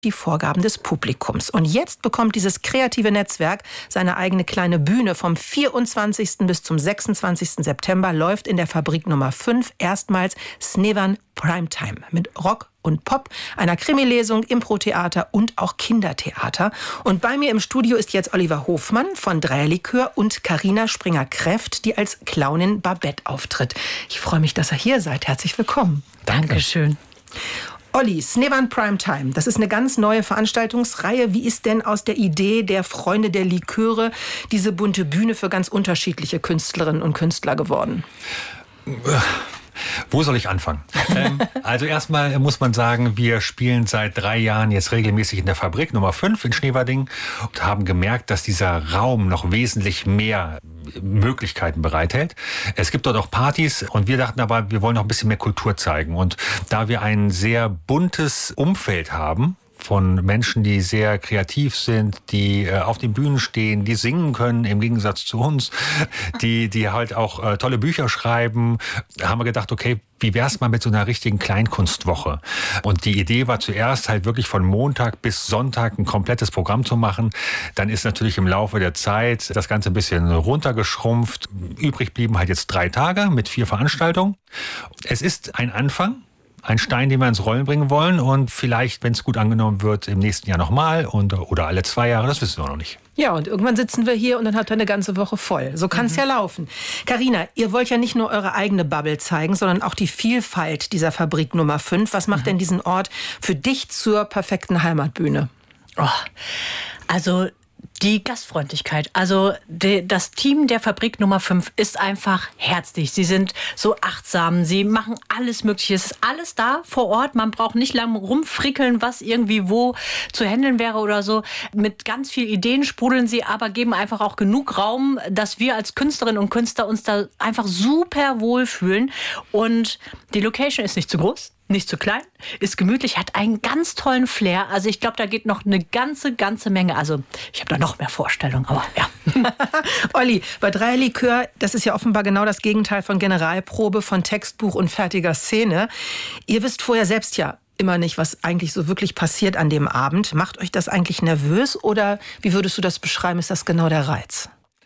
die Vorgaben des Publikums. Und jetzt bekommt dieses kreative Netzwerk seine eigene kleine Bühne. Vom 24. bis zum 26. September läuft in der Fabrik Nummer 5 erstmals Snevan Primetime mit Rock und Pop, einer Krimilesung, Impro-Theater und auch Kindertheater. Und bei mir im Studio ist jetzt Oliver Hofmann von Dreierlikör und Carina Springer-Kreft, die als Clownin Babette auftritt. Ich freue mich, dass ihr hier seid. Herzlich willkommen. Dankeschön. Olli, Snevan Primetime, das ist eine ganz neue Veranstaltungsreihe. Wie ist denn aus der Idee der Freunde der Liköre diese bunte Bühne für ganz unterschiedliche Künstlerinnen und Künstler geworden? Wo soll ich anfangen? Also erstmal muss man sagen, wir spielen seit 3 Jahren jetzt regelmäßig in der Fabrik Nummer 5 in Schneewading und haben gemerkt, dass dieser Raum noch wesentlich mehr Möglichkeiten bereithält. Es gibt dort auch Partys und wir dachten aber, wir wollen noch ein bisschen mehr Kultur zeigen. Und da wir ein sehr buntes Umfeld haben, von Menschen, die sehr kreativ sind, die auf den Bühnen stehen, die singen können, im Gegensatz zu uns, die halt auch tolle Bücher schreiben, haben wir gedacht, okay, wie wär's mal mit so einer richtigen Kleinkunstwoche? Und die Idee war zuerst halt wirklich von Montag bis Sonntag ein komplettes Programm zu machen. Dann ist natürlich im Laufe der Zeit das Ganze ein bisschen runtergeschrumpft. Übrig blieben halt jetzt 3 Tage mit 4 Veranstaltungen. Es ist ein Anfang. Ein Stein, den wir ins Rollen bringen wollen und vielleicht, wenn es gut angenommen wird, im nächsten Jahr nochmal oder alle 2 Jahre, das wissen wir noch nicht. Ja, und irgendwann sitzen wir hier und dann habt ihr eine ganze Woche voll. So kann es ja laufen. Carina, ihr wollt ja nicht nur eure eigene Bubble zeigen, sondern auch die Vielfalt dieser Fabrik Nummer 5. Was macht denn diesen Ort für dich zur perfekten Heimatbühne? Oh, also die Gastfreundlichkeit. Also das Team der Fabrik Nummer 5 ist einfach herzlich. Sie sind so achtsam, sie machen alles Mögliche. Es ist alles da vor Ort. Man braucht nicht lange rumfrickeln, was irgendwie wo zu handeln wäre oder so. Mit ganz vielen Ideen sprudeln sie, aber geben einfach auch genug Raum, dass wir als Künstlerinnen und Künstler uns da einfach super wohlfühlen. Und die Location ist nicht zu groß. Nicht zu klein, ist gemütlich, hat einen ganz tollen Flair. Also ich glaube, da geht noch eine ganze Menge. Also ich habe da noch mehr Vorstellungen, aber ja. Olli, bei Dreierlikör, das ist ja offenbar genau das Gegenteil von Generalprobe, von Textbuch und fertiger Szene. Ihr wisst vorher selbst ja immer nicht, was eigentlich so wirklich passiert an dem Abend. Macht euch das eigentlich nervös oder wie würdest du das beschreiben? Ist das genau der Reiz?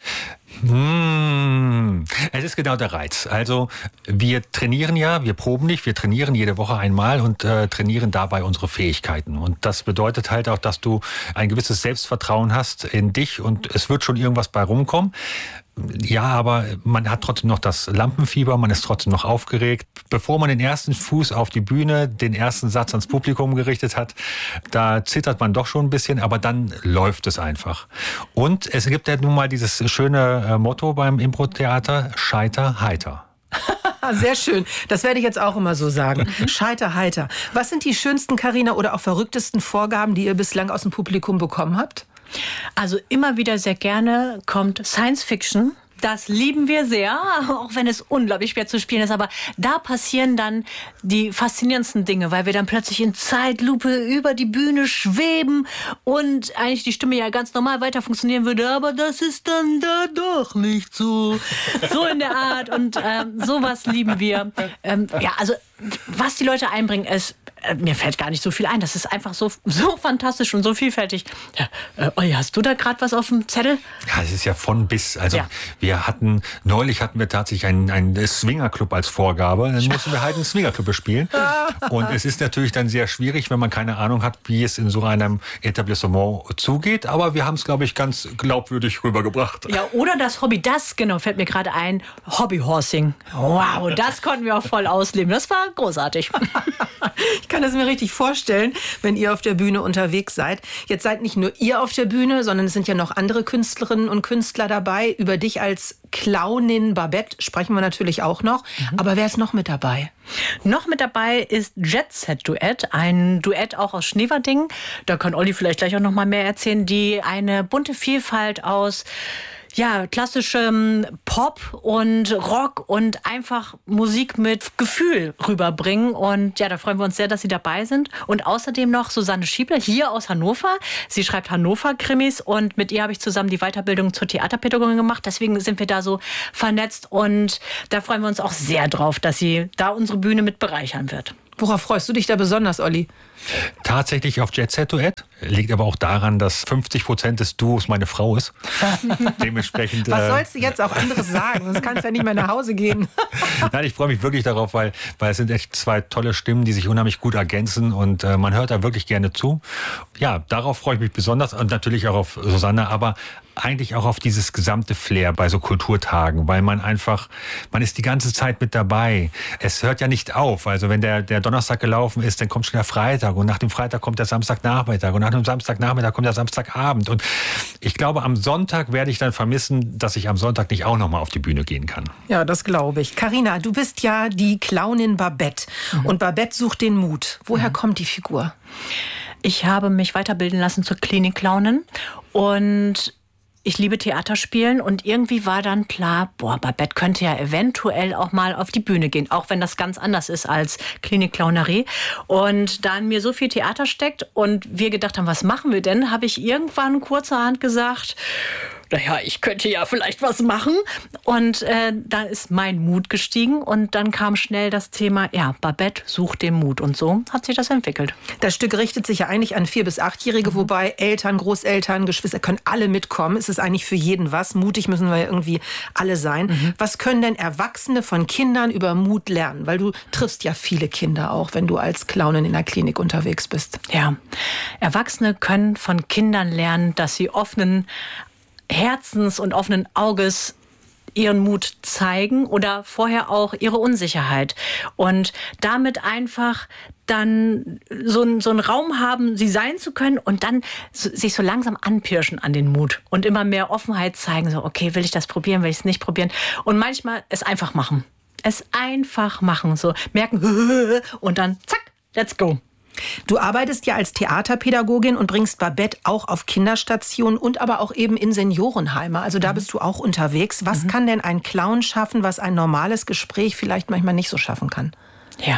Es ist genau der Reiz. Also wir trainieren ja, wir proben nicht, wir trainieren jede Woche einmal und trainieren dabei unsere Fähigkeiten. Und das bedeutet halt auch, dass du ein gewisses Selbstvertrauen hast in dich und es wird schon irgendwas bei rumkommen. Ja, aber man hat trotzdem noch das Lampenfieber, man ist trotzdem noch aufgeregt. Bevor man den ersten Fuß auf die Bühne, den ersten Satz ans Publikum gerichtet hat, da zittert man doch schon ein bisschen, aber dann läuft es einfach. Und es gibt ja nun mal dieses schöne Motto beim Impro-Theater, Scheiter heiter. Sehr schön. Das werde ich jetzt auch immer so sagen. Scheiter heiter. Was sind die schönsten, Carina, oder auch verrücktesten Vorgaben, die ihr bislang aus dem Publikum bekommen habt? Also immer wieder sehr gerne kommt Science Fiction. Das lieben wir sehr, auch wenn es unglaublich schwer zu spielen ist. Aber da passieren dann die faszinierendsten Dinge, weil wir dann plötzlich in Zeitlupe über die Bühne schweben und eigentlich die Stimme ja ganz normal weiter funktionieren würde. Aber das ist dann da doch nicht so. So in der Art. Und sowas lieben wir. Ja, also was die Leute einbringen, ist, mir fällt gar nicht so viel ein. Das ist einfach so fantastisch und so vielfältig. Ja, Olli, hast du da gerade was auf dem Zettel? Ja, es ist ja von bis. Also neulich hatten wir tatsächlich einen Swingerclub als Vorgabe. Dann mussten wir halt einen Swingerclub bespielen. Und es ist natürlich dann sehr schwierig, wenn man keine Ahnung hat, wie es in so einem Etablissement zugeht. Aber wir haben es, glaube ich, ganz glaubwürdig rübergebracht. Ja, oder das Hobby, genau, fällt mir gerade ein. Hobbyhorsing. Wow, das konnten wir auch voll ausleben. Das war großartig. Ich kann es mir richtig vorstellen, wenn ihr auf der Bühne unterwegs seid. Jetzt seid nicht nur ihr auf der Bühne, sondern es sind ja noch andere Künstlerinnen und Künstler dabei. Über dich als Clownin Babette sprechen wir natürlich auch noch. Aber wer ist noch mit dabei? Noch mit dabei ist Jet Set Duett, ein Duett auch aus Schneewading. Da kann Olli vielleicht gleich auch noch mal mehr erzählen, die eine bunte Vielfalt aus klassischem Pop und Rock und einfach Musik mit Gefühl rüberbringen. Und ja, da freuen wir uns sehr, dass Sie dabei sind. Und außerdem noch Susanne Schiebler, hier aus Hannover. Sie schreibt Hannover-Krimis und mit ihr habe ich zusammen die Weiterbildung zur Theaterpädagogin gemacht. Deswegen sind wir da so vernetzt und da freuen wir uns auch sehr drauf, dass sie da unsere Bühne mit bereichern wird. Worauf freust du dich da besonders, Olli? Tatsächlich auf Jet Set Duett. Liegt aber auch daran, dass 50% des Duos meine Frau ist. Dementsprechend. Was sollst du jetzt auch anderes sagen? Sonst kannst du ja nicht mehr nach Hause gehen. Nein, ich freue mich wirklich darauf, weil es sind echt zwei tolle Stimmen, die sich unheimlich gut ergänzen und man hört da wirklich gerne zu. Ja, darauf freue ich mich besonders und natürlich auch auf Susanne, aber eigentlich auch auf dieses gesamte Flair bei so Kulturtagen, weil man ist die ganze Zeit mit dabei. Es hört ja nicht auf. Also wenn der Donnerstag gelaufen ist, dann kommt schon der Freitag und nach dem Freitag kommt der Samstagnachmittag und nach dem Samstagnachmittag kommt der Samstagabend. Und ich glaube, am Sonntag werde ich dann vermissen, dass ich am Sonntag nicht auch nochmal auf die Bühne gehen kann. Ja, das glaube ich. Carina, du bist ja die Clownin Babette und Babette sucht den Mut. Woher kommt die Figur? Ich habe mich weiterbilden lassen zur Klinik-Clownin und ich liebe Theaterspielen und irgendwie war dann klar, Babette könnte ja eventuell auch mal auf die Bühne gehen, auch wenn das ganz anders ist als Klinik-Clownerie. Und da in mir so viel Theater steckt und wir gedacht haben, was machen wir denn, habe ich irgendwann kurzerhand gesagt, naja, ich könnte ja vielleicht was machen. Und dann ist mein Mut gestiegen und dann kam schnell das Thema, ja, Babette sucht den Mut. Und so hat sich das entwickelt. Das Stück richtet sich ja eigentlich an 4- bis 8-Jährige, wobei Eltern, Großeltern, Geschwister können alle mitkommen. Es ist eigentlich für jeden was. Mutig müssen wir ja irgendwie alle sein. Was können denn Erwachsene von Kindern über Mut lernen? Weil du triffst ja viele Kinder auch, wenn du als Clownin in der Klinik unterwegs bist. Ja, Erwachsene können von Kindern lernen, dass sie offenen Herzens und offenen Auges ihren Mut zeigen oder vorher auch ihre Unsicherheit. Und damit einfach dann so einen Raum haben, sie sein zu können und dann sich so langsam anpirschen an den Mut und immer mehr Offenheit zeigen, so okay, will ich das probieren, will ich es nicht probieren und manchmal es einfach machen. Es einfach machen, so merken und dann zack, let's go. Du arbeitest ja als Theaterpädagogin und bringst Babette auch auf Kinderstationen und aber auch eben in Seniorenheime. Also da bist du auch unterwegs. Was kann denn ein Clown schaffen, was ein normales Gespräch vielleicht manchmal nicht so schaffen kann? Ja,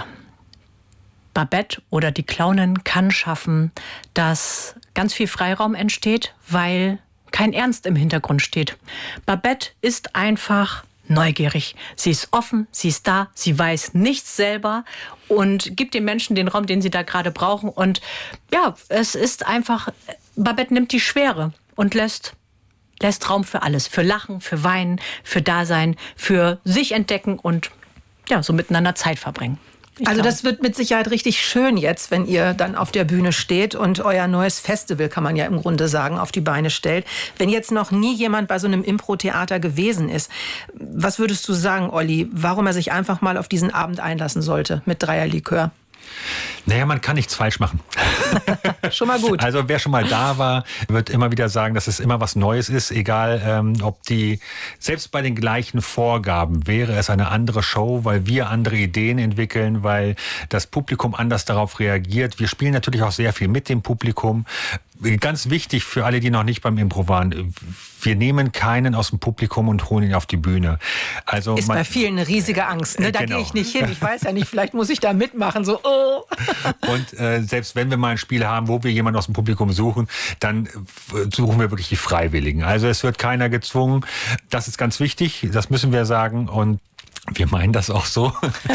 Babette oder die Clownin kann schaffen, dass ganz viel Freiraum entsteht, weil kein Ernst im Hintergrund steht. Babette ist einfach neugierig. Sie ist offen, sie ist da, sie weiß nichts selber und gibt den Menschen den Raum, den sie da gerade brauchen. Und ja, es ist einfach, Babette nimmt die Schwere und lässt Raum für alles. Für Lachen, für Weinen, für Dasein, für sich entdecken und ja, so miteinander Zeit verbringen. Also das wird mit Sicherheit richtig schön jetzt, wenn ihr dann auf der Bühne steht und euer neues Festival, kann man ja im Grunde sagen, auf die Beine stellt. Wenn jetzt noch nie jemand bei so einem Impro-Theater gewesen ist, was würdest du sagen, Olli, warum er sich einfach mal auf diesen Abend einlassen sollte mit Dreierlikör? Naja, man kann nichts falsch machen. Schon mal gut. Also wer schon mal da war, wird immer wieder sagen, dass es immer was Neues ist, egal selbst bei den gleichen Vorgaben wäre es eine andere Show, weil wir andere Ideen entwickeln, weil das Publikum anders darauf reagiert. Wir spielen natürlich auch sehr viel mit dem Publikum. Ganz wichtig für alle, die noch nicht beim Impro waren, wir nehmen keinen aus dem Publikum und holen ihn auf die Bühne. Also ist bei vielen eine riesige Angst. Ne? Da gehe ich nicht hin. Ich weiß ja nicht, vielleicht muss ich da mitmachen. So, oh. Und selbst wenn wir mal ein Spiel haben, wo wir jemanden aus dem Publikum suchen, dann suchen wir wirklich die Freiwilligen. Also es wird keiner gezwungen. Das ist ganz wichtig, das müssen wir sagen. Und wir meinen das auch so.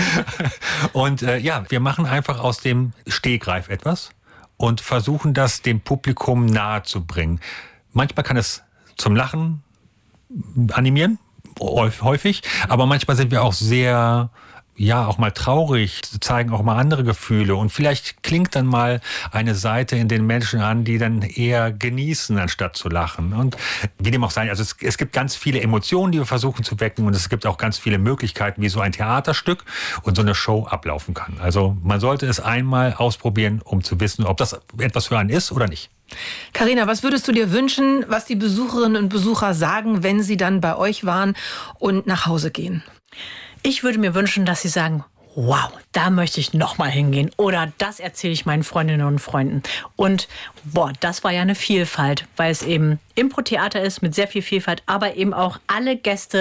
Und wir machen einfach aus dem Stegreif etwas und versuchen das dem Publikum nahe zu bringen. Manchmal kann es zum Lachen animieren, häufig, aber manchmal sind wir auch sehr, auch mal traurig, zeigen auch mal andere Gefühle und vielleicht klingt dann mal eine Seite in den Menschen an, die dann eher genießen, anstatt zu lachen. Und wie dem auch sei, also es gibt ganz viele Emotionen, die wir versuchen zu wecken und es gibt auch ganz viele Möglichkeiten, wie so ein Theaterstück und so eine Show ablaufen kann. Also man sollte es einmal ausprobieren, um zu wissen, ob das etwas für einen ist oder nicht. Carina, was würdest du dir wünschen, was die Besucherinnen und Besucher sagen, wenn sie dann bei euch waren und nach Hause gehen? Ich würde mir wünschen, dass sie sagen, wow, da möchte ich noch mal hingehen oder das erzähle ich meinen Freundinnen und Freunden. Und das war ja eine Vielfalt, weil es eben Impro-Theater ist mit sehr viel Vielfalt, aber eben auch alle Gäste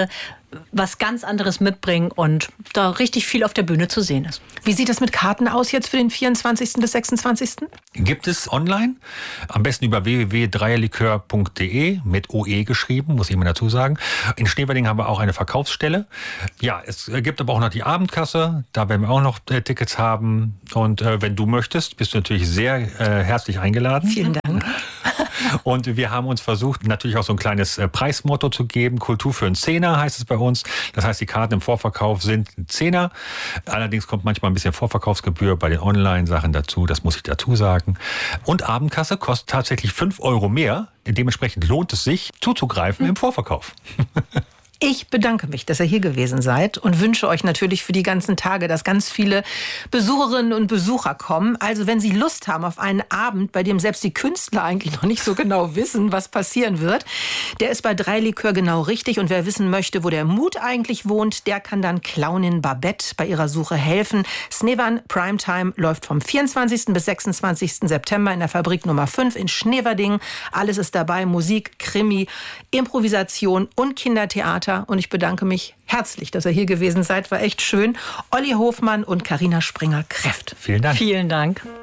was ganz anderes mitbringen und da richtig viel auf der Bühne zu sehen ist. Wie sieht das mit Karten aus jetzt für den 24. bis 26.? Gibt es online, am besten über www.dreierlikör.de mit OE geschrieben, muss ich immer dazu sagen. In Schneverding haben wir auch eine Verkaufsstelle. Ja, es gibt aber auch noch die Abendkasse, da werden wir auch noch Tickets haben. Und wenn du möchtest, bist du natürlich sehr herzlich eingeladen. Vielen Dank. Und wir haben uns versucht, natürlich auch so ein kleines Preismotto zu geben. Kultur für einen Zehner heißt es bei uns. Das heißt, die Karten im Vorverkauf sind ein Zehner. Allerdings kommt manchmal ein bisschen Vorverkaufsgebühr bei den Online-Sachen dazu. Das muss ich dazu sagen. Und Abendkasse kostet tatsächlich 5 € mehr. Dementsprechend lohnt es sich, zuzugreifen im Vorverkauf. Ich bedanke mich, dass ihr hier gewesen seid und wünsche euch natürlich für die ganzen Tage, dass ganz viele Besucherinnen und Besucher kommen. Also wenn Sie Lust haben auf einen Abend, bei dem selbst die Künstler eigentlich noch nicht so genau wissen, was passieren wird, der ist bei Dreilikör genau richtig. Und wer wissen möchte, wo der Mut eigentlich wohnt, der kann dann Clownin Babette bei ihrer Suche helfen. Snevan Primetime läuft vom 24. bis 26. September in der Fabrik Nummer 5 in Schneverding. Alles ist dabei, Musik, Krimi, Improvisation und Kindertheater. Und ich bedanke mich herzlich, dass ihr hier gewesen seid. War echt schön. Olli Hofmann und Carina Springer-Kreft. Vielen Dank. Vielen Dank.